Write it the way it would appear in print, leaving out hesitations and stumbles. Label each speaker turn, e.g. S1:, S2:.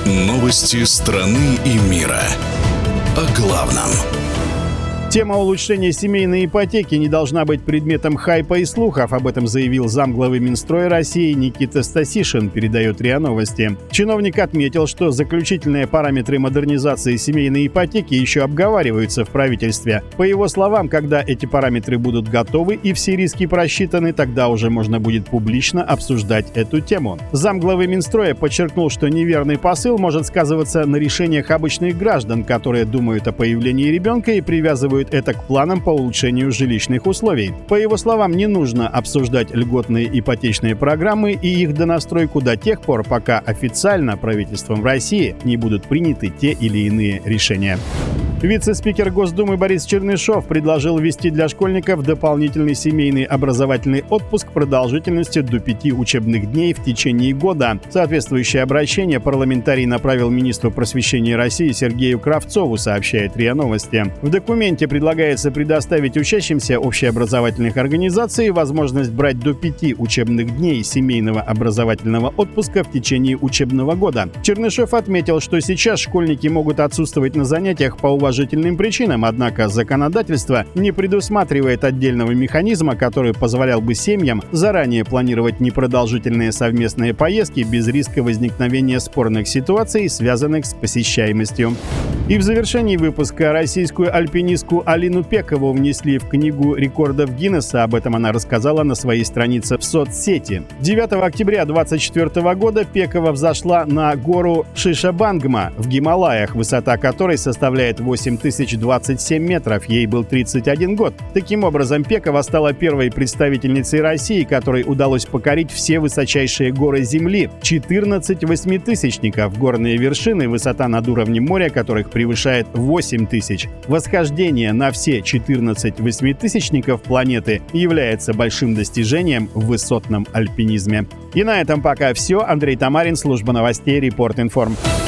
S1: Новости страны и мира. О главном.
S2: Тема улучшения семейной ипотеки не должна быть предметом хайпа и слухов. Об этом заявил замглавы Минстроя России Никита Стасишин, передает РИА Новости. Чиновник отметил, что заключительные параметры модернизации семейной ипотеки еще обговариваются в правительстве. По его словам, когда эти параметры будут готовы и все риски просчитаны, тогда уже можно будет публично обсуждать эту тему. Замглавы Минстроя подчеркнул, что неверный посыл может сказываться на решениях обычных граждан, которые думают о появлении ребенка и привязывают это к планам по улучшению жилищных условий. По его словам, не нужно обсуждать льготные ипотечные программы и их донастройку до тех пор, пока официально правительством России не будут приняты те или иные решения. Вице-спикер Госдумы Борис Чернышов предложил ввести для школьников дополнительный семейный образовательный отпуск продолжительностью до 5 учебных дней в течение года. Соответствующее обращение парламентарий направил министру просвещения России Сергею Кравцову, сообщает РИА Новости. В документе предлагается предоставить учащимся общеобразовательных организаций возможность брать до 5 учебных дней семейного образовательного отпуска в течение учебного года. Чернышов отметил, что сейчас школьники могут отсутствовать на занятиях по уважительным причинам, однако законодательство не предусматривает отдельного механизма, который позволял бы семьям заранее планировать непродолжительные совместные поездки без риска возникновения спорных ситуаций, связанных с посещаемостью. И в завершении выпуска российскую альпинистку Алину Пекову внесли в Книгу рекордов Гиннесса. Об этом она рассказала на своей странице в соцсети. 9 октября 2024 года Пекова взошла на гору Шишабангма в Гималаях, высота которой составляет 8027 метров. Ей был 31 год. Таким образом, Пекова стала первой представительницей России, которой удалось покорить все высочайшие горы Земли. 14 восьмитысячников. Горные вершины, высота над уровнем моря которых превышает 8000. Восхождение на все 14 восьмитысячников планеты является большим достижением в высотном альпинизме. И на этом пока все. Андрей Тамарин, служба новостей Репорт Информ.